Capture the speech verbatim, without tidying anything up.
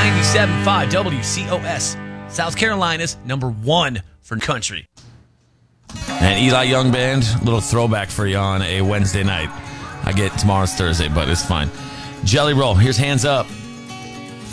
ninety-seven point five W C O S, South Carolina's number one for country. And Eli Young Band, little throwback for you on a Wednesday night. I get tomorrow's Thursday, but it's fine. Jelly Roll, here's Hands Up.